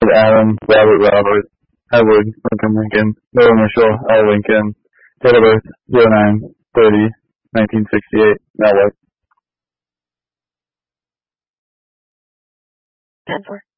David Allen, Robert Roberts, Edward Lincoln Lincoln, Noah Mitchell, L. Lincoln, date of birth 09/30/1968, now what? 10-4.